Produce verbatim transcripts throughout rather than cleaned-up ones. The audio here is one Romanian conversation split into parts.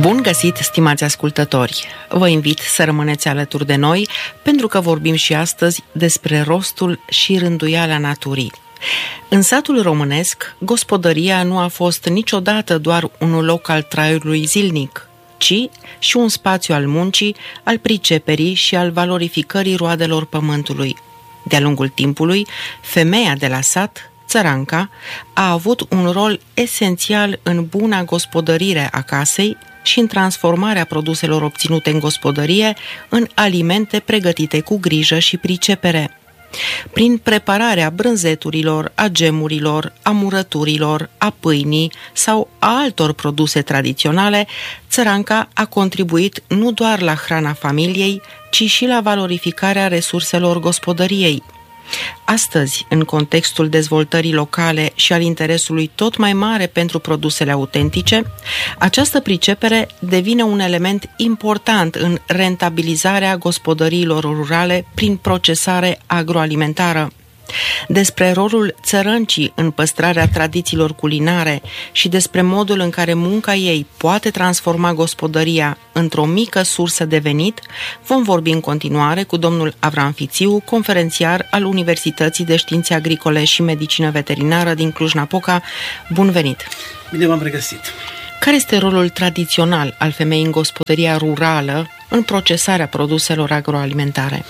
Bun găsit, stimați ascultători! Vă invit să rămâneți alături de noi, pentru că vorbim și astăzi despre rostul și rânduiala naturii. În satul românesc, gospodăria nu a fost niciodată doar un loc al traiului zilnic, ci și un spațiu al muncii, al priceperii și al valorificării roadelor pământului. De-a lungul timpului, femeia de la sat, țăranca, a avut un rol esențial în buna gospodărire a casei și în transformarea produselor obținute în gospodărie în alimente pregătite cu grijă și pricepere. Prin prepararea brânzeturilor, a gemurilor, a murăturilor, a pâinii sau a altor produse tradiționale, țăranca a contribuit nu doar la hrana familiei, ci și la valorificarea resurselor gospodăriei. Astăzi, în contextul dezvoltării locale și al interesului tot mai mare pentru produsele autentice, această pricepere devine un element important în rentabilizarea gospodăriilor rurale prin procesare agroalimentară. Despre rolul țărăncii în păstrarea tradițiilor culinare și despre modul în care munca ei poate transforma gospodăria într-o mică sursă de venit, vom vorbi în continuare cu domnul Avram Fițiu, conferențiar al Universității de Științe Agricole și Medicină Veterinară din Cluj-Napoca. Bun venit! Bine v-am regăsit! Care este rolul tradițional al femeii în gospodăria rurală în procesarea produselor agroalimentare?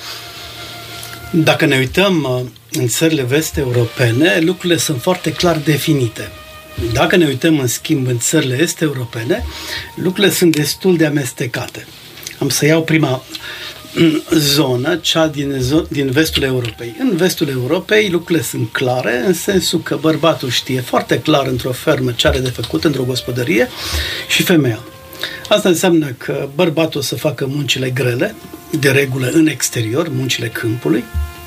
Dacă ne uităm în țările vest-europene, lucrurile sunt foarte clar definite. Dacă ne uităm, în schimb, în țările est-europene, lucrurile sunt destul de amestecate. Am să iau prima zonă, cea din, din vestul Europei. În vestul Europei lucrurile sunt clare, în sensul că bărbatul știe foarte clar într-o fermă ce are de făcut, într-o gospodărie, și femeia. Asta înseamnă că bărbatul o să facă muncile grele, de regulă în exterior, muncile câmpului,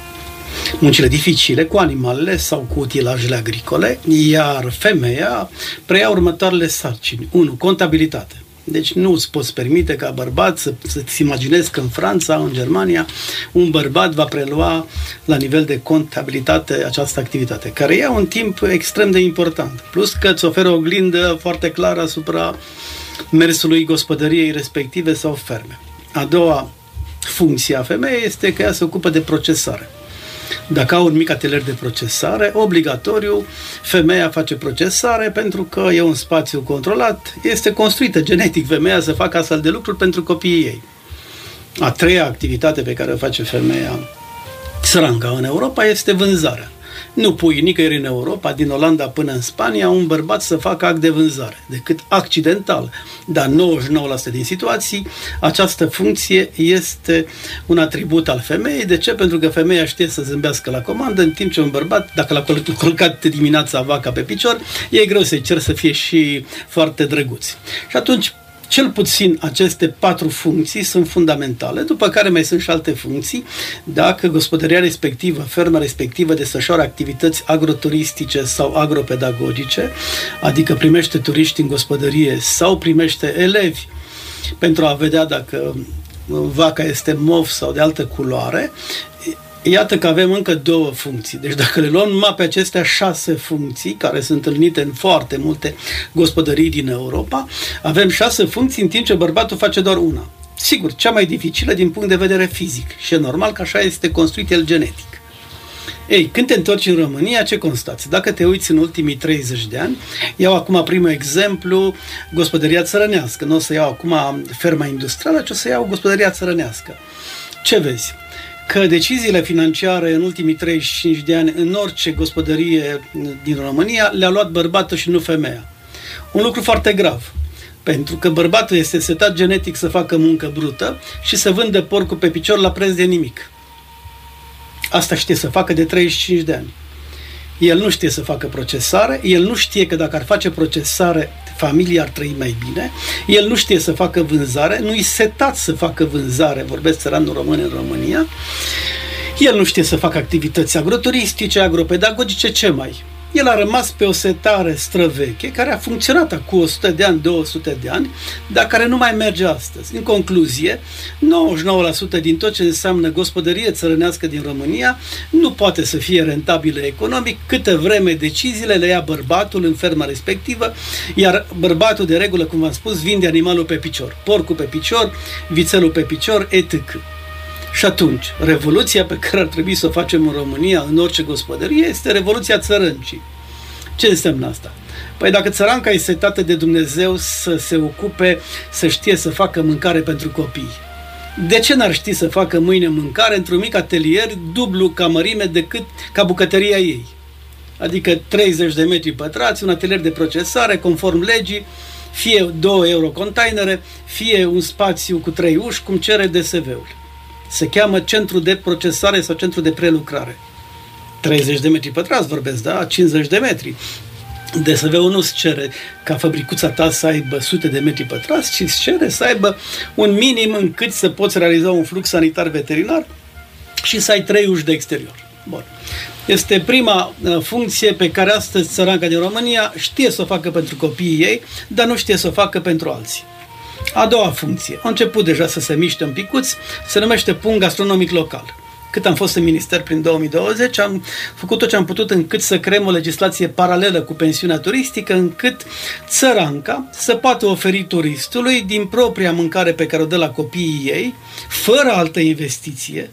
muncile dificile cu animalele sau cu utilajele agricole, iar femeia preia următoarele sarcini. unu. Contabilitate. Deci nu îți poți permite ca bărbat să, să-ți imaginezi că în Franța, în Germania, un bărbat va prelua la nivel de contabilitate această activitate, care ia un timp extrem de important. Plus că îți oferă o glindă foarte clară asupra mersului gospodăriei respective sau ferme. A doua funcție a femeii este că ea se ocupă de procesare. Dacă au un mic atelier de procesare, obligatoriu, femeia face procesare pentru că e un spațiu controlat, este construită genetic femeia să facă astfel de lucruri pentru copiii ei. A treia activitate pe care o face femeia țăranca în Europa este vânzarea. Nu pui nicăieri în Europa, din Olanda până în Spania, un bărbat să facă act de vânzare, decât accidental. Dar nouăzeci și nouă la sută din situații, această funcție este un atribut al femeii. De ce? Pentru că femeia știe să zâmbească la comandă, în timp ce un bărbat, dacă l-a culcat dimineața vaca pe picior, e greu să-i cer să fie și foarte drăguți. Și atunci, cel puțin aceste patru funcții sunt fundamentale, după care mai sunt și alte funcții. Dacă gospodăria respectivă, ferma respectivă desfășoară activități agroturistice sau agropedagogice, adică primește turiști în gospodărie sau primește elevi pentru a vedea dacă vaca este mov sau de altă culoare, iată că avem încă două funcții. Deci dacă le luăm numai pe acestea șase funcții, care sunt întâlnite în foarte multe gospodării din Europa, avem șase funcții, în timp ce bărbatul face doar una. Sigur, cea mai dificilă din punct de vedere fizic. Și e normal că așa este construit el genetic. Ei, când te întorci în România, ce constați? Dacă te uiți în ultimii treizeci de ani, iau acum primul exemplu, gospodăria țărănească. Nu o să iau acum ferma industrială, ci o să iau gospodăria țărănească. Ce vezi? Că deciziile financiare în ultimii treizeci și cinci de ani în orice gospodărie din România le-a luat bărbatul și nu femeia. Un lucru foarte grav, pentru că bărbatul este setat genetic să facă muncă brută și să vândă porcul pe picior la preț de nimic. Asta știe să facă de treizeci și cinci de ani. El nu știe să facă procesare, el nu știe că dacă ar face procesare, familia ar trăi mai bine, el nu știe să facă vânzare, nu-i setat să facă vânzare, vorbesc țăranul român în România, el nu știe să facă activități agroturistice, agropedagogice, ce mai? el a rămas pe o setare străveche, care a funcționat acum o sută de ani, două sute de ani, dar care nu mai merge astăzi. În concluzie, nouăzeci și nouă la sută din tot ce înseamnă gospodărie țărănească din România nu poate să fie rentabilă economic, câtă vreme deciziile le ia bărbatul în ferma respectivă, iar bărbatul, de regulă, cum v-am spus, vinde animalul pe picior, porcul pe picior, vițelul pe picior, et cetera. Și atunci, revoluția pe care ar trebui să o facem în România, în orice gospodărie, este revoluția țărâncii. Ce înseamnă asta? Păi dacă țăranca e setată de Dumnezeu să se ocupe, să știe să facă mâncare pentru copii, de ce n-ar ști să facă mâine mâncare într-un mic atelier dublu ca mărime decât ca bucătăria ei? Adică treizeci de metri pătrați, un atelier de procesare conform legii, fie doi euro containere, fie un spațiu cu trei uși, cum cere D S V-ul. Se cheamă centru de procesare sau centru de prelucrare. treizeci de metri pătrați vorbesc, da? cincizeci de metri. D S V-ul nu-ți cere ca fabricuța ta să aibă sute de metri pătrați, ci îți cere să aibă un minim încât să poți realiza un flux sanitar veterinar și să ai trei uși de exterior. Bun. Este prima uh, funcție pe care astăzi țăranca din România știe să o facă pentru copiii ei, dar nu știe să o facă pentru alții. A doua funcție, a început deja să se miște un picuț, se numește punct gastronomic local. Cât am fost în minister prin două mii douăzeci, am făcut tot ce am putut încât să creăm o legislație paralelă cu pensiunea turistică, încât țăranca să poată oferi turistului din propria mâncare pe care o dă la copiii ei, fără altă investiție,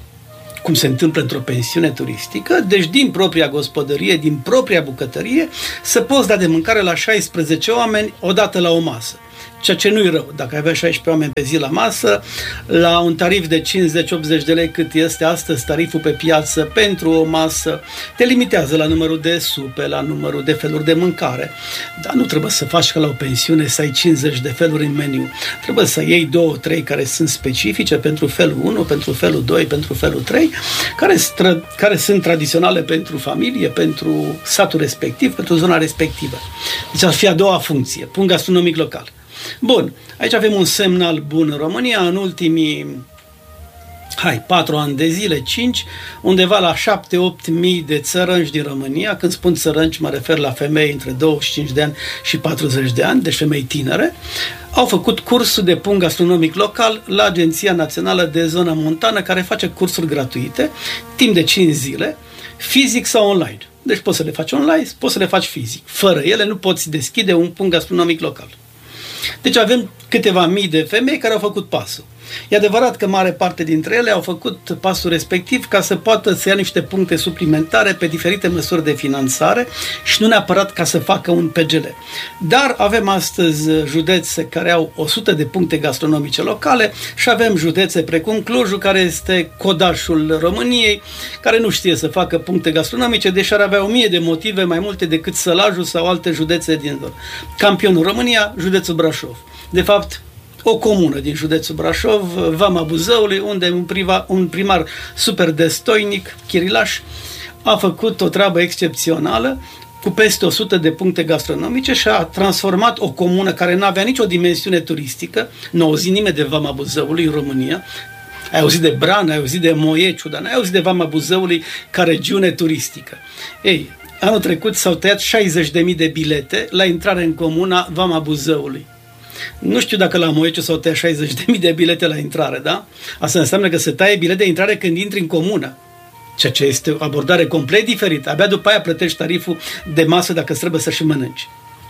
cum se întâmplă într-o pensiune turistică, deci din propria gospodărie, din propria bucătărie, să poți da de mâncare la șaisprezece oameni odată la o masă. Ceea ce nu-i rău, dacă avea șaisprezece oameni pe zi la masă, la un tarif de cincizeci-optzeci de lei cât este astăzi tariful pe piață pentru o masă, te limitează la numărul de supe, la numărul de feluri de mâncare. Dar nu trebuie să faci ca la o pensiune să ai cincizeci de feluri în meniu. Trebuie să iei două, trei care sunt specifice pentru felul unu, pentru felul doi, pentru felul trei, care, stră, care sunt tradiționale pentru familie, pentru satul respectiv, pentru zona respectivă. Deci ar fi a doua funcție, punct gastronomic local. Bun, aici avem un semnal bun în România, în ultimii hai, patru ani de zile, cinci, undeva la șapte-opt mii de țărănci din România. Când spun țărănci, mă refer la femei între douăzeci și cinci de ani și patruzeci de ani, deci femei tinere, au făcut cursul de punct gastronomic local la Agenția Națională de Zona Montană, care face cursuri gratuite, timp de cinci zile, fizic sau online. Deci poți să le faci online, poți să le faci fizic. Fără ele nu poți deschide un punct gastronomic local. Deci avem câteva mii de femei care au făcut pasul. E adevărat că mare parte dintre ele au făcut pasul respectiv ca să poată să ia niște puncte suplimentare pe diferite măsuri de finanțare și nu neapărat ca să facă un P G L. Dar avem astăzi județe care au o sută de puncte gastronomice locale și avem județe precum Clujul, care este codașul României, care nu știe să facă puncte gastronomice, deși ar avea o mie de motive mai multe decât Sălajul sau alte județe din zona. Campionul România, județul Brașov. De fapt, o comună din județul Brașov, Vama Buzăului, unde un, priva, un primar super destoinic, Chirilaș, a făcut o treabă excepțională cu peste o sută de puncte gastronomice și a transformat o comună care nu avea nicio dimensiune turistică, nu auzi nimeni de Vama Buzăului în România, ai auzit de Bran, ai auzit de Moieciu, dar n-ai auzit de Vama Buzăului ca regiune turistică. Ei, anul trecut s-au tăiat șaizeci de mii de bilete la intrare în comuna Vama Buzăului. Nu știu dacă la Moieciu s-au tăiat șaizeci de mii de bilete la intrare, da? Asta înseamnă că se taie bilet de intrare când intri în comună, ceea ce este o abordare complet diferită. Abia după aia plătești tariful de masă dacă trebuie să și mănânci.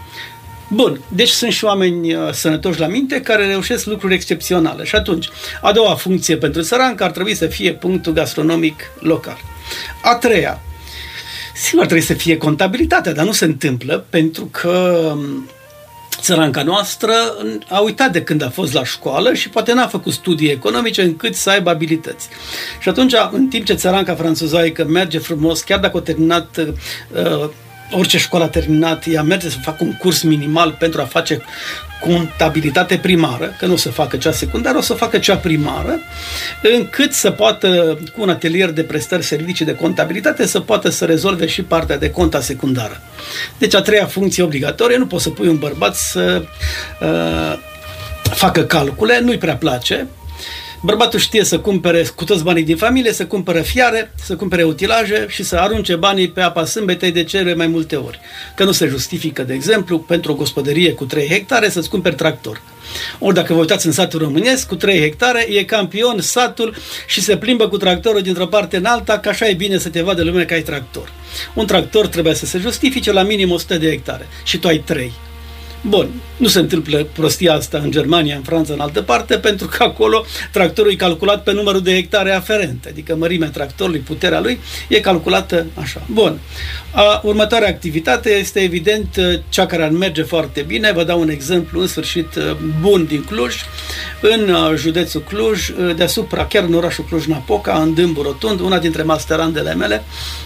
Bun, deci sunt și oameni uh, sănătoși la minte care reușesc lucruri excepționale. Și atunci, a doua funcție pentru țărancă ar trebui să fie punctul gastronomic local. A treia, sigur ar trebui să fie contabilitatea, dar nu se întâmplă pentru că țăranca noastră a uitat de când a fost la școală și poate n-a făcut studii economice încât să aibă abilități. Și atunci, în timp ce țăranca franțuzaică merge frumos, chiar dacă a terminat uh, orice școală a terminat, ea merge să facă un curs minimal pentru a face contabilitate primară, că nu o să facă cea secundară, o să facă cea primară, încât să poată, cu un atelier de prestări servicii de contabilitate, să poată să rezolve și partea de conta secundară. Deci a treia funcție obligatorie, nu poți să pui un bărbat să uh, facă calcule, nu-i prea place. Bărbatul știe să cumpere cu toți banii din familie, să cumpere fiare, să cumpere utilaje și să arunce banii pe apa sâmbetei de cele mai multe ori. Că nu se justifică, de exemplu, pentru o gospodărie cu trei hectare să-ți cumperi tractor. Ori dacă vă uitați în satul românesc, cu trei hectare e campion satul și se plimbă cu tractorul dintr-o parte în alta, că așa e bine să te vadă lumea că ai tractor. Un tractor trebuie să se justifice la minim o sută de hectare și tu ai trei. Bun, nu se întâmplă prostia asta în Germania, în Franța, în altă parte, pentru că acolo tractorul e calculat pe numărul de hectare aferente, adică mărimea tractorului, puterea lui, e calculată așa. Bun. A, următoarea activitate este evident cea care ar merge foarte bine. Vă dau un exemplu, în sfârșit, bun din Cluj, în județul Cluj, deasupra, chiar în orașul Cluj-Napoca, în Dâmbu Rotund, una dintre masterandele mele,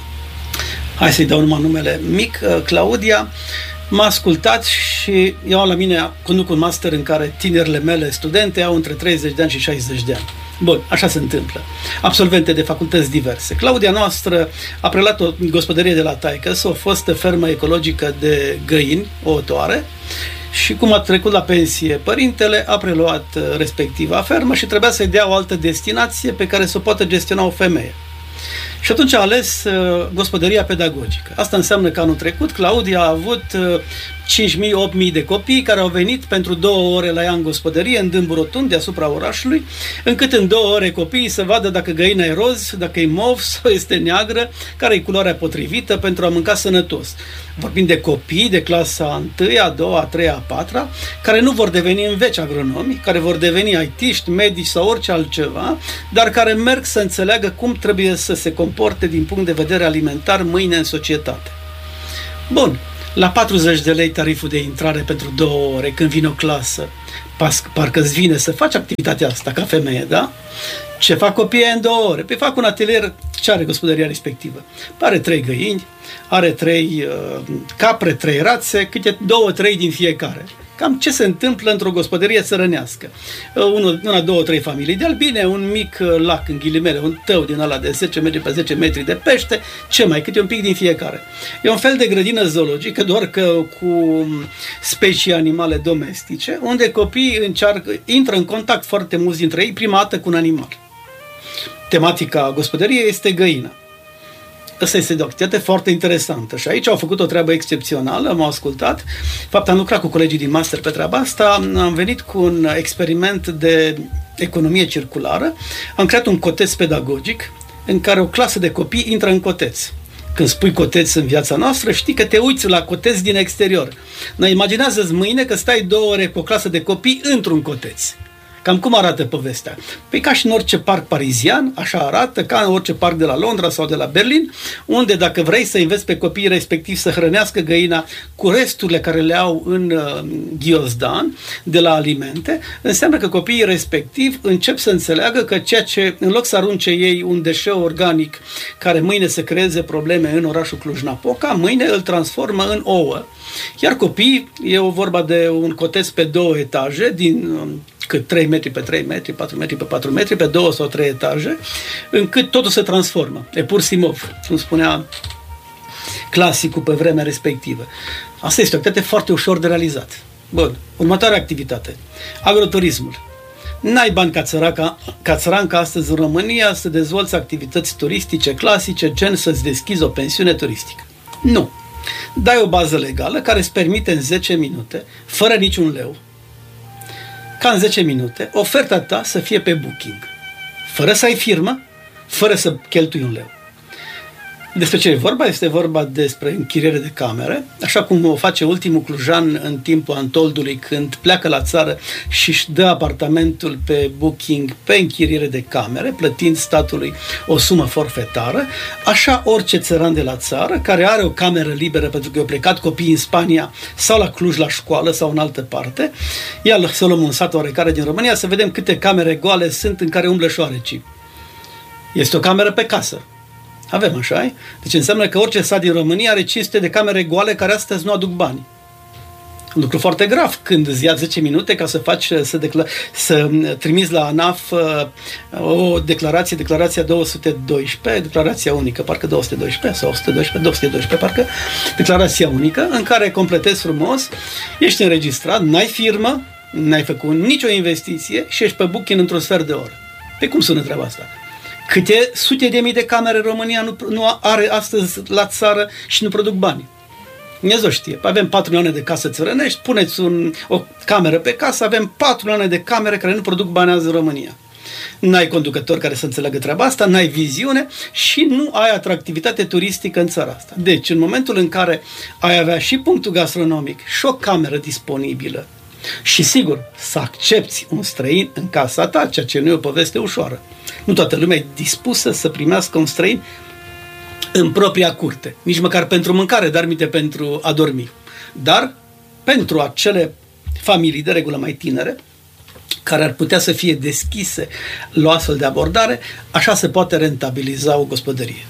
hai să-i dau numai numele mic, Claudia, m-a ascultat și eu la mine conduc un master în care tinerile mele studente au între treizeci de ani și șaizeci de ani. Bun, așa se întâmplă. Absolvente de facultăți diverse. Claudia noastră a preluat o gospodărie de la taică-s, o fostă fermă ecologică de găini, o otoare, și cum a trecut la pensie părintele, a preluat respectiva fermă și trebuia să-i dea o altă destinație pe care să o poată gestiona o femeie. Și atunci a ales uh, gospodăria pedagogică. Asta înseamnă că anul trecut Claudia a avut uh, cinci mii - opt mii de copii care au venit pentru două ore la ea în gospodărie, în Dâmbu Rotund, deasupra orașului, încât în două ore copiii să vadă dacă găina e roz, dacă e mov sau este neagră, care e culoarea potrivită pentru a mânca sănătos. Vorbim de copii de clasa întâia, a doua, a treia, a patra, care nu vor deveni în veci agronomi, care vor deveni I T-ști, medici sau orice altceva, dar care merg să înțeleagă cum trebuie să se comporte din punct de vedere alimentar mâine în societate. Bun, la patruzeci de lei tariful de intrare pentru două ore, când vine o clasă, parcă îți vine să faci activitatea asta ca femeie, da? Ce fac copiii în două ore? Păi fac un atelier, ce are gospodăria respectivă? Are trei găini, are trei uh, capre, trei rațe, câte două, trei din fiecare. Cam ce se întâmplă într-o gospodărie țărănească. Uh, una, două, trei familii de albine, un mic uh, lac, în ghilimele, un tău din ăla de zece metri pe zece metri de pește, ce mai, câte un pic din fiecare. E un fel de grădină zoologică, doar că cu specii animale domestice, unde copiii încearcă, intră în contact foarte mulți dintre ei, prima dată cu un animal. Tematica gospodăriei este găina. Asta este de o activitate foarte interesantă și aici au făcut o treabă excepțională, m-au ascultat. De fapt, am lucrat cu colegii din master pe treaba asta, am venit cu un experiment de economie circulară, am creat un coteț pedagogic în care o clasă de copii intră în coteț. Când spui coteț în viața noastră, știi că te uiți la coteț din exterior. Noi imaginează-ți mâine că stai două ore cu o clasă de copii într-un coteț. Cam cum arată povestea? Păi ca și în orice parc parizian, așa arată, ca în orice parc de la Londra sau de la Berlin, unde dacă vrei să înveți pe copiii respectiv să hrănească găina cu resturile care le au în uh, ghiozdan de la alimente, înseamnă că copiii respectiv încep să înțeleagă că ceea ce, în loc să arunce ei un deșeu organic care mâine să creeze probleme în orașul Cluj-Napoca, mâine îl transformă în ouă. Iar copiii, e o vorba de un coteț pe două etaje, din uh, cât trei metri pe trei metri, patru metri pe patru metri, pe două sau trei etaje, încât totul se transformă. E pur simov, cum spunea clasicul pe vremea respectivă. Asta este o activitate foarte ușor de realizat. Bun, următoarea activitate. Agroturismul. N-ai bani ca țăranca, ca țăranca astăzi în România să dezvolți activități turistice clasice, gen să-ți deschizi o pensiune turistică. Nu. Dai o bază legală care îți permite în zece minute, fără niciun leu, ca în zece minute, oferta ta să fie pe Booking. Fără să ai firmă, fără să cheltui un leu. Despre ce e vorba? Este vorba despre închiriere de camere, așa cum o face ultimul clujan în timpul Antoldului, când pleacă la țară și își dă apartamentul pe Booking pe închiriere de camere, plătind statului o sumă forfetară. Așa orice țăran de la țară, care are o cameră liberă pentru că i-au plecat copiii în Spania sau la Cluj la școală sau în altă parte, ia să luăm un sat oarecare din România să vedem câte camere goale sunt în care umblă șoarecii. Este o cameră pe casă. Avem, așa. Deci înseamnă că orice sat din România are cinci sute de camere goale care astăzi nu aduc bani. Un lucru foarte grav când îți ia zece minute ca să faci, să, decla- să trimiți la ANAF o declarație, declarația două sute doisprezece, declarația unică, parcă două sute doisprezece sau o sută doisprezece, două sute doisprezece, parcă, declarația unică, în care completezi frumos, ești înregistrat, n-ai firmă, n-ai făcut nicio investiție și ești pe Booking într-un sfert de oră. Pe cum sună treaba asta? Câte sute de mii de camere România nu, nu are astăzi la țară și nu produc bani? Dumnezeu știe. Avem patru milioane de case țărănești, puneți un, o cameră pe casă, avem patru milioane de camere care nu produc bani azi în România. N-ai conducători care să înțeleagă treaba asta, n-ai viziune și nu ai atractivitate turistică în țara asta. Deci, în momentul în care ai avea și punctul gastronomic și o cameră disponibilă și, sigur, să accepți un străin în casa ta, ceea ce nu e o poveste ușoară. Nu toată lumea e dispusă să primească un străin în propria curte. Nici măcar pentru mâncare, dar minte pentru a dormi. Dar pentru acele familii de regulă mai tinere, care ar putea să fie deschise la o astfel de abordare, așa se poate rentabiliza o gospodărie.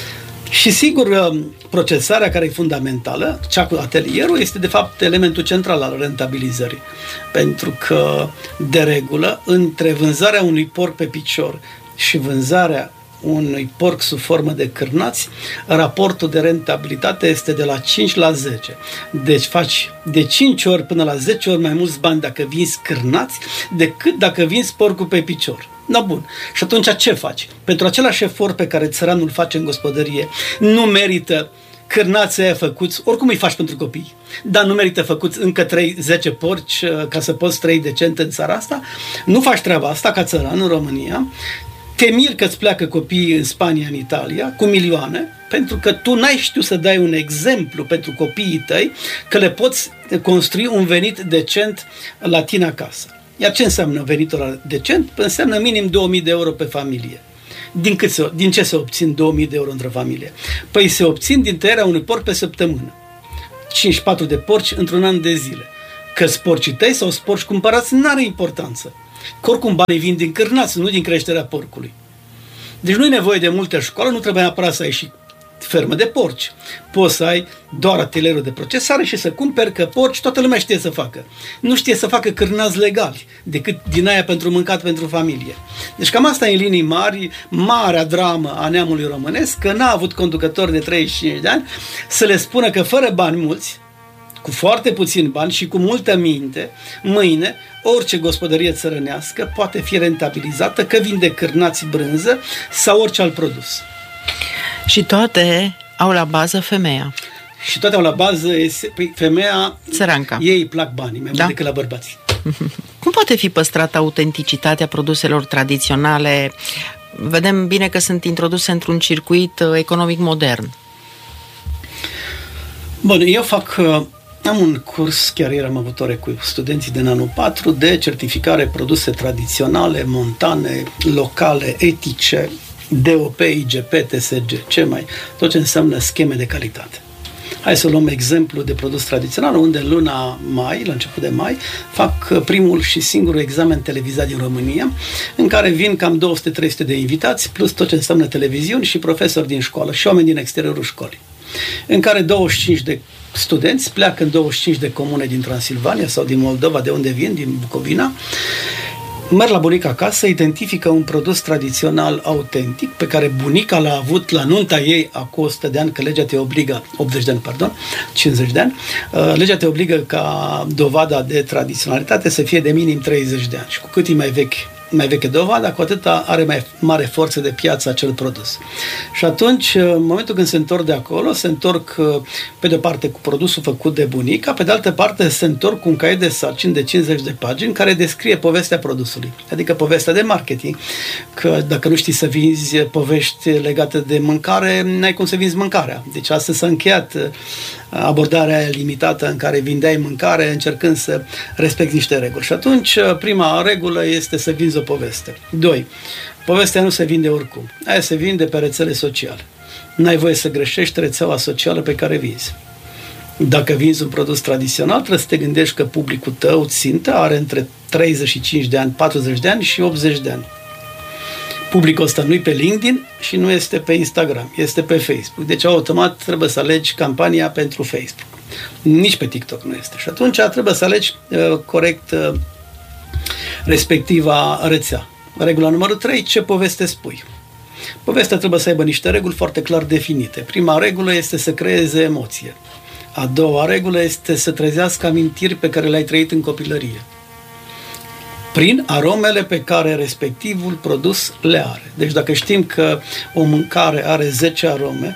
Și sigur, procesarea care e fundamentală, cea cu atelierul, este de fapt elementul central al rentabilizării. Pentru că, de regulă, între vânzarea unui porc pe picior și vânzarea unui porc sub formă de cârnați, raportul de rentabilitate este de la cinci la zece. Deci faci de cinci ori până la zece ori mai mulți bani dacă vinzi cârnați decât dacă vinzi porcul pe picior. Da, bun. Și atunci ce faci? Pentru același efort pe care țăranul face în gospodărie, nu merită cârnații aia făcuți, oricum îi faci pentru copii, dar nu merită făcuți încă trei zece porci ca să poți trăi decent în țara asta? Nu faci treaba asta ca țăran în România, te miri că îți pleacă copiii în Spania, în Italia, cu milioane, pentru că tu n-ai știut să dai un exemplu pentru copiii tăi că le poți construi un venit decent la tine acasă. Iar ce înseamnă venitul decent? Înseamnă minim două mii de euro pe familie. Din, cât se, din ce se obțin două mii de euro într-o familie? Păi se obțin din tăierea unui porc pe săptămână. cincizeci și patru de porci într-un an de zile. Că-s porcii tăi sau porci cumpărați, n-are importanță. Că oricum banii vin din cârnați, nu din creșterea porcului. Deci nu e nevoie de multă școală, nu trebuie neapărat să ai și fermă de porci. Poți să ai doar atelierul de procesare și să cumperi, că porci toată lumea știe să facă. Nu știe să facă cârnați legali, decât din aia pentru mâncat pentru familie. Deci cam asta e în linii mari, marea dramă a neamului românesc, că n-a avut conducători de treizeci și cinci de ani să le spună că fără bani mulți, cu foarte puțini bani și cu multă minte, mâine orice gospodărie țărănească poate fi rentabilizată, că vinde cârnați, brânză sau orice alt produs. Și toate au la bază femeia. Și toate au la bază femeia, țăranca. Ei îi plac banii, mai da? mult decât la bărbați. Cum poate fi păstrată autenticitatea produselor tradiționale? Vedem bine că sunt introduse într-un circuit economic modern. Bun, eu fac... Am un curs, chiar ieri am avut ore cu studenții de Nano patru, de certificare produse tradiționale, montane, locale, etice, D O P, I G P, T S G, ce mai, tot ce înseamnă scheme de calitate. Hai să luăm exemplu de produs tradițional, unde în luna mai, la început de mai, fac primul și singurul examen televizat din România, în care vin cam două sute trei sute de invitați, plus tot ce înseamnă televiziuni și profesori din școală și oameni din exteriorul școlii, în care douăzeci și cinci de studenți pleacă în douăzeci și cinci de comune din Transilvania sau din Moldova, de unde vin, din Bucovina, merg la bunica acasă, identifică un produs tradițional autentic pe care bunica l-a avut la nunta ei acum o sută de ani, că legea te obligă, optzeci de ani, pardon, cincizeci de ani, legea te obligă ca dovada de tradiționalitate să fie de minim treizeci de ani. Și cu cât e mai vechi, mai veche dovada, cu atât are mai mare forță de piață acel produs. Și atunci, în momentul când se întorc de acolo, se întorc pe de o parte cu produsul făcut de bunica, pe de altă parte se întorc cu un caiet de sarcini de cincizeci de pagini care descrie povestea produsului, adică povestea de marketing, că dacă nu știi să vinzi povești legate de mâncare, n-ai cum să vinzi mâncarea. Deci astăzi s-a încheiat abordarea limitată în care vindeai mâncare încercând să respecti niște reguli. Și atunci, prima regulă este să vinzi o poveste. Doi, povestea nu se vinde oricum. Aia se vinde pe rețele sociale. N-ai voie să greșești rețeaua socială pe care vinzi. Dacă vinzi un produs tradițional, trebuie să te gândești că publicul tău țintă are între treizeci și cinci de ani, patruzeci de ani și optzeci de ani. Publicul ăsta nu e pe LinkedIn și nu este pe Instagram, este pe Facebook. Deci automat trebuie să alegi campania pentru Facebook. Nici pe TikTok nu este. Și atunci trebuie să alegi uh, corect uh, respectiva rețea. Regula numărul trei, ce poveste spui? Povestea trebuie să aibă niște reguli foarte clar definite. Prima regulă este să creeze emoție. A doua regulă este să trezească amintiri pe care le-ai trăit în copilărie. prin aromele pe care respectivul produs le are. Deci dacă știm că o mâncare are zece arome,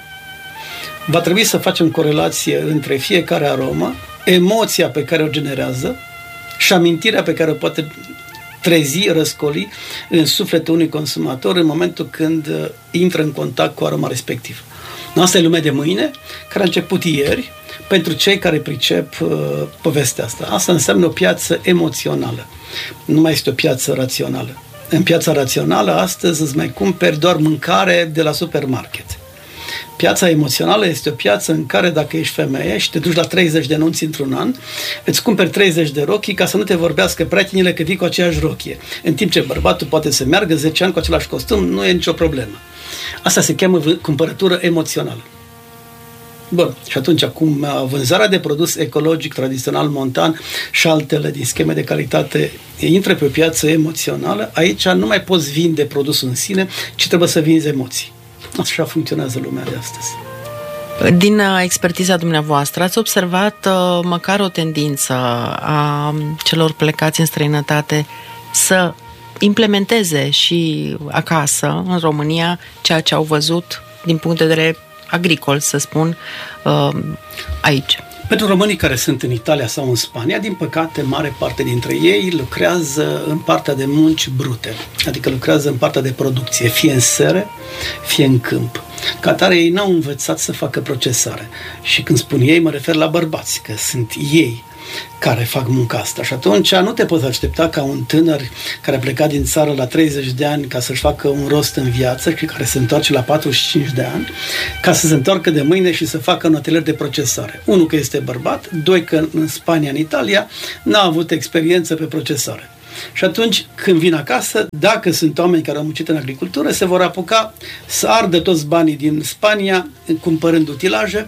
va trebui să facem corelație între fiecare aromă, emoția pe care o generează și amintirea pe care o poate trezi, răscoli în sufletul unui consumator în momentul când intră în contact cu aroma respectivă. Asta e lumea de mâine, care a început ieri, pentru cei care pricep uh, povestea asta. Asta înseamnă o piață emoțională. Nu mai este o piață rațională. În piața rațională, astăzi îți mai cumperi doar mâncare de la supermarket. Piața emoțională este o piață în care dacă ești femeie și te duci la treizeci de nunți într-un an, îți cumperi treizeci de rochii ca să nu te vorbească prietenile că vii cu aceeași rochie. În timp ce bărbatul poate să meargă zece ani cu același costum, nu e nicio problemă. Asta se cheamă cumpărătură emoțională. Bun, și atunci acum vânzarea de produs ecologic, tradițional, montan și altele din scheme de calitate intră pe o piață emoțională, aici nu mai poți vinde produsul în sine, ci trebuie să vinzi emoții. Așa funcționează lumea de astăzi. Din expertiza dumneavoastră, ați observat uh, măcar o tendință a celor plecați în străinătate să implementeze și acasă, în România, ceea ce au văzut din punct de vedere agricol, să spun, uh, aici? Pentru românii care sunt în Italia sau în Spania, din păcate, mare parte dintre ei lucrează în partea de munci brute, adică lucrează în partea de producție, fie în sere, fie în câmp. Ca atare, ei n-au învățat să facă procesare. Și când spun ei, mă refer la bărbați, că sunt ei care fac munca asta. Și atunci nu te poți aștepta ca un tânăr care a plecat din țară la treizeci de ani ca să-și facă un rost în viață și care se întoarce la patruzeci și cinci de ani, ca să se întoarcă de mâine și să facă un atelier de procesare. Unu, că este bărbat, doi, că în Spania, în Italia, n-a avut experiență pe procesare. Și atunci, când vin acasă, dacă sunt oameni care au muncit în agricultură, se vor apuca să ardă toți banii din Spania cumpărând utilaje,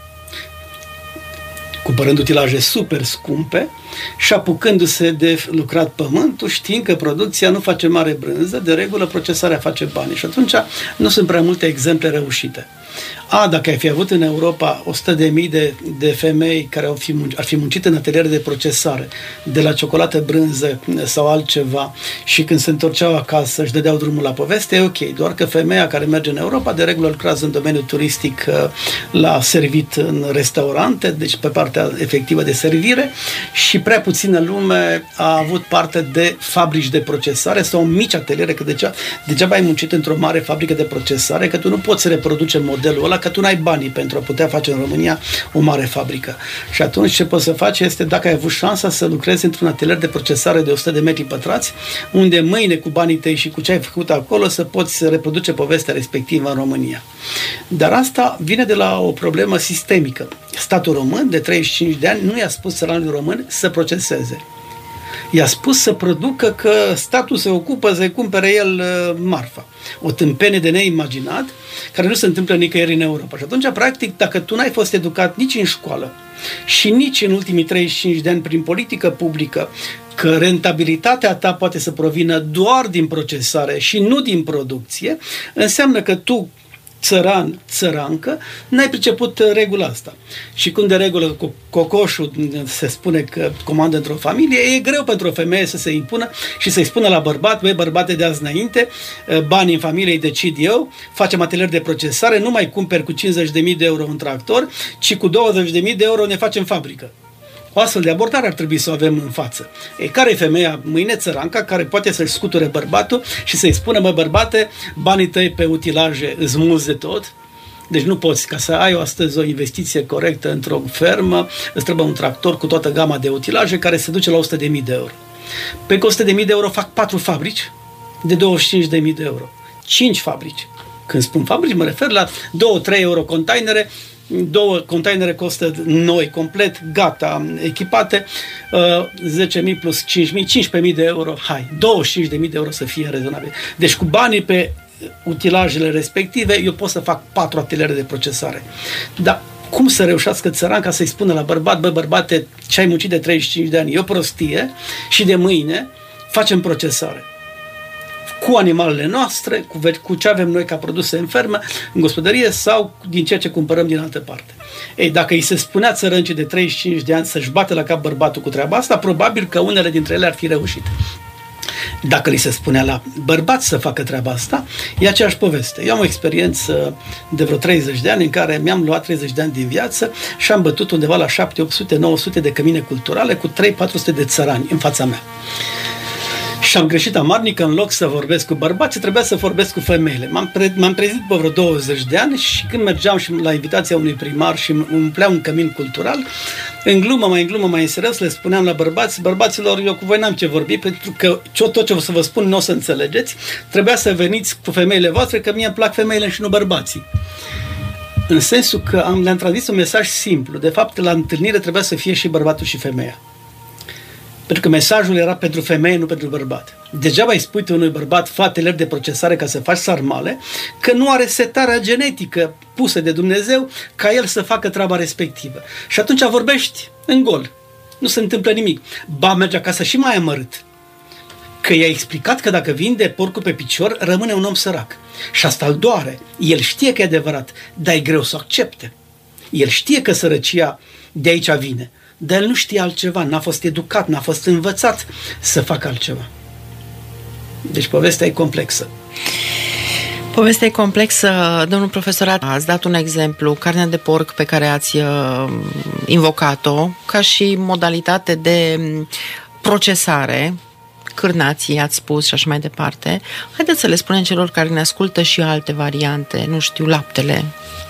cumpărând utilaje super scumpe și apucându-se de lucrat pământul, știind că producția nu face mare brânză, de regulă procesarea face bani. Și atunci nu sunt prea multe exemple reușite. A, dacă ai fi avut în Europa o sută de mii de, de femei care ar fi, ar fi muncit în ateliere de procesare, de la ciocolată brânză sau altceva, și când se întorceau acasă își dădeau drumul la poveste, e ok. Doar că femeia care merge în Europa de regulă lucrează în domeniul turistic, la servit în restaurante, deci pe partea efectivă de servire, și prea puțină lume a avut parte de fabrici de procesare sau mici ateliere, că degeaba, degeaba ai muncit într-o mare fabrică de procesare, că tu nu poți reproduce modelul ăla, că tu n-ai banii pentru a putea face în România o mare fabrică. Și atunci ce poți să faci este, dacă ai avut șansa să lucrezi într-un atelier de procesare de o sută de metri pătrați, unde mâine cu banii tăi și cu ce ai făcut acolo să poți reproduce povestea respectivă în România. Dar asta vine de la o problemă sistemică. Statul român de treizeci și cinci de ani nu i-a spus țăranului român să proceseze. I-a spus să producă, că statul se ocupă să-i cumpere el uh, marfa. O tâmpenie de neimaginat, care nu se întâmplă nicăieri în Europa. Și atunci, practic, dacă tu n-ai fost educat nici în școală și nici în ultimii treizeci și cinci de ani prin politică publică, că rentabilitatea ta poate să provină doar din procesare și nu din producție, înseamnă că tu, țăran, țărancă, n-ai priceput regula asta. Și când de regulă cocoșul se spune că comandă într-o familie, e greu pentru o femeie să se impună și să-i spună la bărbat: băi, bărbate, de azi înainte, banii în familie îi decid eu, facem atelier de procesare, nu mai cumperi cu cincizeci de mii de euro un tractor, ci cu douăzeci de mii de euro ne facem fabrică. O astfel de abordare ar trebui să o avem în față. E, care e femeia mâine, țăranca, care poate să-și scuture bărbatul și să-i spună: mă, bărbate, banii tăi pe utilaje îți mulți de tot, deci nu poți, ca să ai astăzi o investiție corectă într-o fermă, îți trebuie un tractor cu toată gama de utilaje care se duce la o sută de mii de euro. Pe o sută de mii de euro fac patru fabrici de douăzeci și cinci de mii de euro. cinci fabrici. Când spun fabrici, mă refer la două trei euro containere. Două containere costă noi, complet, gata, echipate, zece mii plus cinci mii, cincisprezece mii de euro, hai, douăzeci și cinci de mii de euro să fie rezonabil. Deci cu banii pe utilajele respective, eu pot să fac patru ateliere de procesare. Dar cum să reușească țăranca să-i spună la bărbat: bă, bărbate, ce ai muncit de treizeci și cinci de ani e o prostie și de mâine facem procesare cu animalele noastre, cu, cu ce avem noi ca produse în fermă, în gospodărie, sau din ceea ce cumpărăm din altă parte. Ei, dacă îi se spunea țărâncii de treizeci și cinci de ani să-și bate la cap bărbatul cu treaba asta, probabil că unele dintre ele ar fi reușite. Dacă li se spunea la bărbați să facă treaba asta, e aceeași poveste. Eu am o experiență de vreo treizeci de ani în care mi-am luat treizeci de ani din viață și am bătut undeva la șapte, opt sute, nouă sute de cămine culturale cu trei patru sute de țărani în fața mea. Și am greșit amarnic, în loc să vorbesc cu bărbații, trebuia să vorbesc cu femeile. M-am, pre- m-am trezit pe vreo douăzeci de ani și când mergeam și la invitația unui primar și umplea un cămin cultural, în glumă, mai în glumă, mai în serios, le spuneam la bărbați, bărbaților, eu cu voi n-am ce vorbi, pentru că tot ce o să vă spun nu o să înțelegeți, trebuia să veniți cu femeile voastre, că mie îmi plac femeile și nu bărbații. În sensul că am, le-am transmis un mesaj simplu. De fapt, la întâlnire trebuia să fie și bărbatul și femeia. Pentru că mesajul era pentru femeie, nu pentru bărbat. Degeaba îi spui tu unui bărbat, fă atelier de procesare ca să faci sarmale, că nu are setarea genetică pusă de Dumnezeu ca el să facă treaba respectivă. Și atunci vorbești în gol. Nu se întâmplă nimic. Ba, merge acasă și mai amărât. Că i-a explicat că dacă vinde porcul pe picior, rămâne un om sărac. Și asta îl doare. El știe că e adevărat, dar e greu să o accepte. El știe că sărăcia de aici vine. Dar el nu știe altceva, n-a fost educat, n-a fost învățat să facă altceva. Deci povestea e complexă. Povestea e complexă. Domnul profesor, ați dat un exemplu, carnea de porc pe care ați uh, invocat-o ca și modalitate de procesare, cârnații, ați spus și așa mai departe. Haideți să le spunem celor care ne ascultă și alte variante, nu știu, laptele.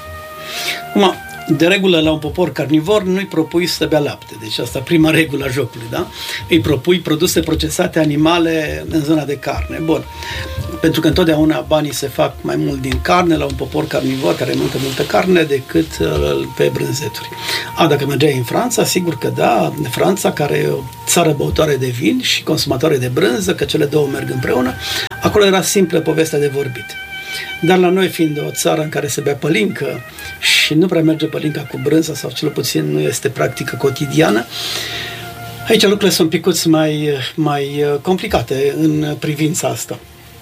Acum, de regulă, la un popor carnivor nu-i propui să bea lapte. Deci asta prima regulă a jocului, da? Îi propui produse procesate animale în zona de carne. Bun. Pentru că întotdeauna banii se fac mai mult din carne la un popor carnivor care mănâncă multă carne decât pe brânzeturi. A, dacă mergeai în Franța, sigur că da, Franța, care e o țară băutoare de vin și consumatoare de brânză, că cele două merg împreună, acolo era simplă povestea de vorbit. Dar la noi, fiind o țară în care se bea pălincă și nu prea merge pălinca cu brânză, sau cel puțin nu este practică cotidiană, aici lucrurile sunt picuți mai, mai complicate în privința asta.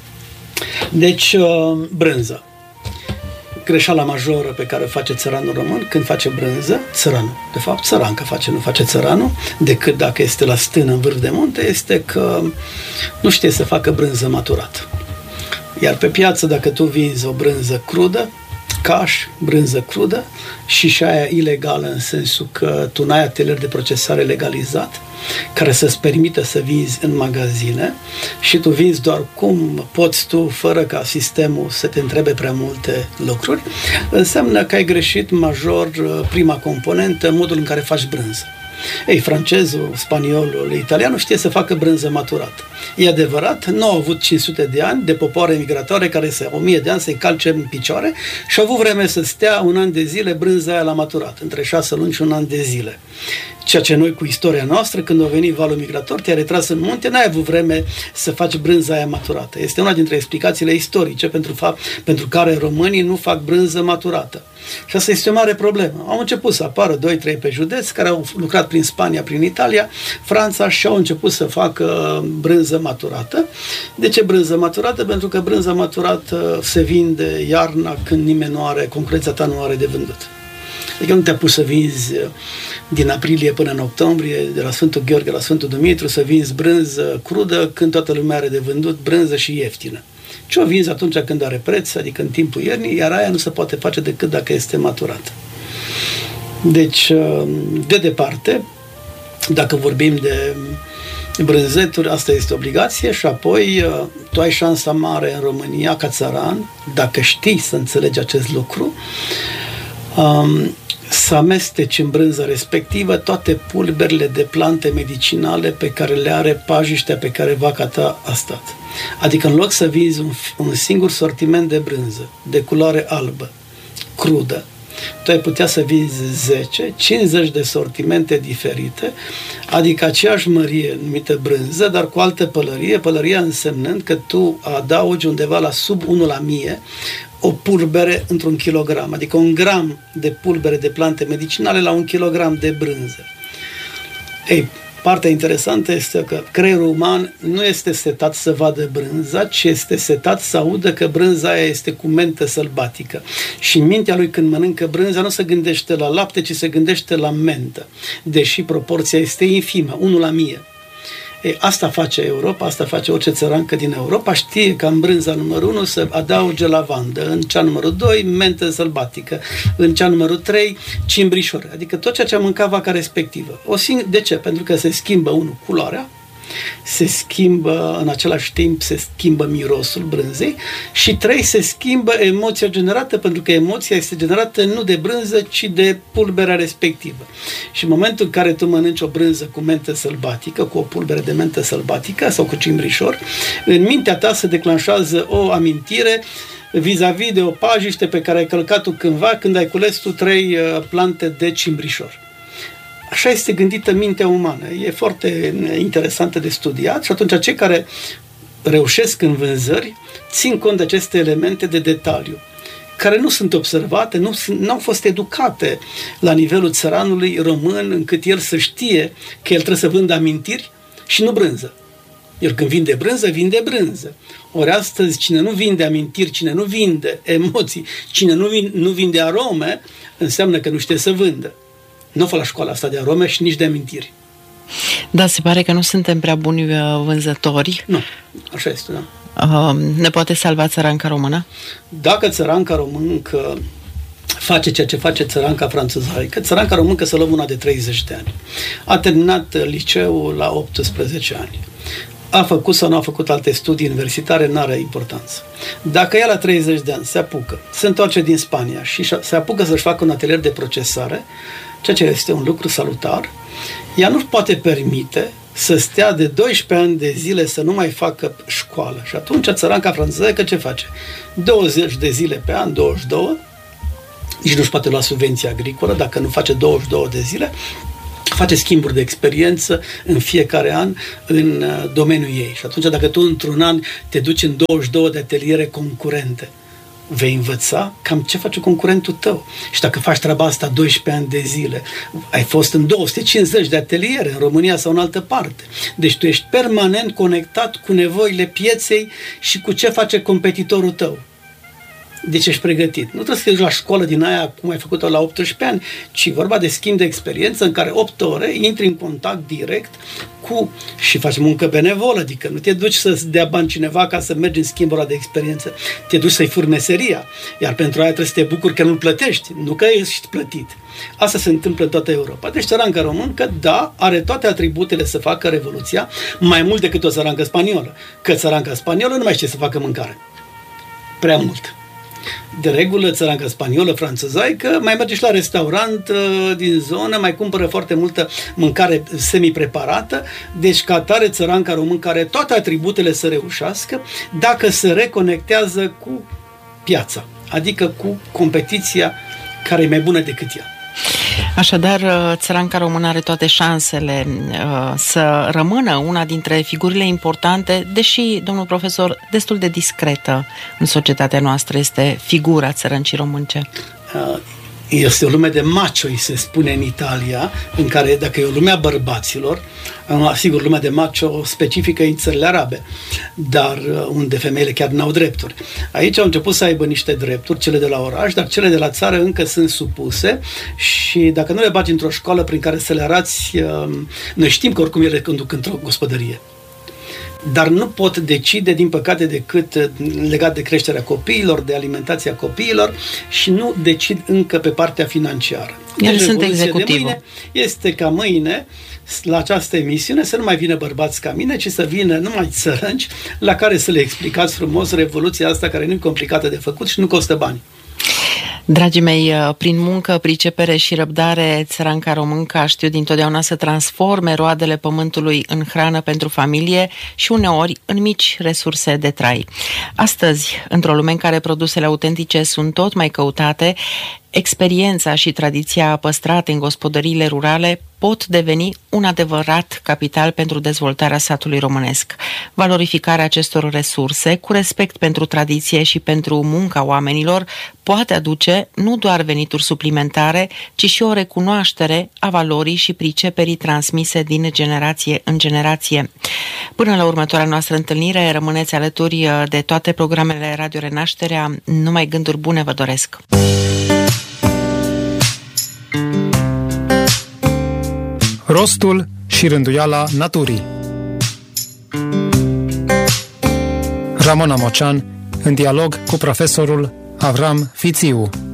Deci, brânză. Greșeala majoră pe care o face țăranul român când face brânză, țăranul, de fapt țărancă face, nu face țăranul, decât dacă este la stână în vârf de munte, este că nu știe să facă brânză maturată. Iar pe piață, dacă tu vinzi o brânză crudă, caș, brânză crudă, și și aia ilegală în sensul că tu n-ai atelier de procesare legalizat, care să-ți permită să vinzi în magazine și tu vinzi doar cum poți tu, fără ca sistemul să te întrebe prea multe lucruri, înseamnă că ai greșit major prima componentă, modul în care faci brânză. Ei, francezul, spaniolul, italianul știe să facă brânză maturată. E adevărat, nu au avut cinci sute de ani de popoare migratoare care să o mie de ani să-i calce în picioare și au avut vreme să stea un an de zile brânza aia la maturat, între șase luni și un an de zile. Ceea ce noi cu istoria noastră, când a venit valul migrator, te-a retras în munte, n-ai avut vreme să faci brânza aia maturată. Este una dintre explicațiile istorice pentru, fapt, pentru care românii nu fac brânză maturată. Și asta este o mare problemă. Au început să apară doi trei pe județ care au lucrat prin Spania, prin Italia, Franța și au început să facă brânză maturată. De ce brânză maturată? Pentru că brânza maturată se vinde iarna când nimeni nu are, concurența ta nu are de vândut. Adică nu te-a pus să vinzi din aprilie până în octombrie, de la Sfântul Gheorghe la Sfântul Dumitru, să vinzi brânză crudă când toată lumea are de vândut brânză și ieftină. Ce o vinzi atunci când are preț, adică în timpul iernii, iar aia nu se poate face decât dacă este maturată. Deci, de departe, dacă vorbim de brânzeturi, asta este obligație și apoi tu ai șansa mare în România ca țăran, dacă știi să înțelegi acest lucru, să amesteci în brânza respectivă toate pulberile de plante medicinale pe care le are pajiștea pe care vaca ta a stat. Adică în loc să vinzi un, un singur sortiment de brânză, de culoare albă, crudă, tu ai putea să vinzi zece, cincizeci de sortimente diferite, adică aceeași mărie numită brânză, dar cu altă pălărie, pălăria însemnând că tu adaugi undeva la sub unu la mie o pulbere într-un kilogram, adică un gram de pulbere de plante medicinale la un kilogram de brânză. Ei, partea interesantă este că creierul uman nu este setat să vadă brânza, ci este setat să audă că brânza aia este cu mentă sălbatică. Și în mintea lui când mănâncă brânza nu se gândește la lapte, ci se gândește la mentă, deși proporția este infimă, unu la mie. E, asta face Europa, asta face orice țărancă din Europa, știe că în brânza numărul unu să adauge lavandă, în cea numărul doi mentă sălbatică, în cea numărul trei cimbrișor, adică tot ceea ce a mâncat vaca respectivă. O sing- de ce? Pentru că se schimbă, unul, culoarea, se schimbă în același timp, se schimbă mirosul brânzei și trei, se schimbă emoția generată, pentru că emoția este generată nu de brânză, ci de pulberea respectivă. Și în momentul în care tu mănânci o brânză cu mentă sălbatică, cu o pulbere de mentă sălbatică sau cu cimbrișor, în mintea ta se declanșează o amintire vis-a-vis de o pajiște pe care ai călcat-o cândva când ai cules tu trei plante de cimbrișor. Așa este gândită mintea umană. E foarte interesantă de studiat și atunci cei care reușesc în vânzări țin cont de aceste elemente de detaliu, care nu sunt observate, nu sunt, au fost educate la nivelul țăranului român, încât el să știe că el trebuie să vândă amintiri și nu brânză. El când vinde brânză, vinde brânză. Ori astăzi, cine nu vinde amintiri, cine nu vinde emoții, cine nu vinde, nu vinde arome, înseamnă că nu știe să vândă. Nu fă la școala asta de arome și nici de amintiri. Da, se pare că nu suntem prea buni vânzători. Nu, așa este, da. Uh, ne poate salva țăranca română? Dacă țăranca româncă face ceea ce face țăranca franțuzaică, țăranca româncă să luăm una de treizeci de ani. A terminat liceul la optsprezece ani. A făcut sau nu a făcut alte studii universitare, n-are importanță. Dacă ea la treizeci de ani se apucă, se întoarce din Spania și se apucă să-și facă un atelier de procesare, ceea ce este un lucru salutar, ea nu poate permite să stea de doisprezece ani de zile să nu mai facă școală. Și atunci țăranca franceză ce face? douăzeci de zile pe an, douăzeci și două, nici nu-și poate lua subvenție agricolă dacă nu face douăzeci și două de zile, face schimburi de experiență în fiecare an în domeniul ei. Și atunci dacă tu într-un an te duci în douăzeci și două de ateliere concurente, vei învăța cam ce face concurentul tău. Și dacă faci treaba asta doisprezece ani de zile, ai fost în două sute cincizeci de ateliere în România sau în altă parte. Deci tu ești permanent conectat cu nevoile pieței și cu ce face competitorul tău. Deci ești pregătit. Nu trebuie să te duci la școală din aia cum ai făcut-o la optsprezece ani, ci vorba de schimb de experiență în care opt ore intri în contact direct cu și faci muncă benevolă, adică nu te duci să-ți dea bani cineva ca să mergi în schimbul ăla de experiență. Te duci să-i furi meseria, iar pentru aia trebuie să te bucuri că nu-l plătești, nu că ești plătit. Asta se întâmplă în toată Europa. Deci țăranca româncă, da, are toate atributele să facă revoluția, mai mult decât o țărancă spaniolă. Că țăranca spaniolă nu mai știe să facă mâncare. Prea mult. De regulă, țăranca spaniolă, franțuzaică, mai merge și la restaurant uh, din zonă, mai cumpără foarte multă mâncare semi-preparată, deci ca tare țăranca româncă are toate atributele să reușească dacă se reconectează cu piața, adică cu competiția care e mai bună decât ea. Așadar, țăranca română are toate șansele uh, să rămână una dintre figurile importante, deși, domnul profesor, destul de discretă în societatea noastră este figura țărăncii românce. Uh, este o lume de macho, îi se spune în Italia, în care, dacă e o lume a bărbaților, sigur, lumea de macho specifică în țările arabe, dar unde femeile chiar n-au drepturi. Aici au început să aibă niște drepturi, cele de la oraș, dar cele de la țară încă sunt supuse și dacă nu le bagi într-o școală prin care să le arăți, noi știm că oricum ele conduc într-o gospodărie. Dar nu pot decide, din păcate, decât legat de creșterea copiilor, de alimentația copiilor și nu decid încă pe partea financiară. Ele sunt executivă. Este ca mâine, la această emisiune, să nu mai vină bărbați ca mine, ci să vină numai țărănci la care să le explicați frumos revoluția asta care nu e complicată de făcut și nu costă bani. Dragii mei, prin muncă, pricepere și răbdare, țăranca româncă a știut dintotdeauna să transforme roadele pământului în hrană pentru familie și uneori în mici resurse de trai. Astăzi, într-o lume în care produsele autentice sunt tot mai căutate, experiența și tradiția păstrate în gospodăriile rurale pot deveni un adevărat capital pentru dezvoltarea satului românesc. Valorificarea acestor resurse, cu respect pentru tradiție și pentru munca oamenilor, poate aduce nu doar venituri suplimentare, ci și o recunoaștere a valorii și priceperii transmise din generație în generație. Până la următoarea noastră întâlnire, rămâneți alături de toate programele Radio Renașterea. Numai gânduri bune vă doresc! Rostul și rânduiala naturii. Ramona Mocean, în dialog cu profesorul Avram Fițiu.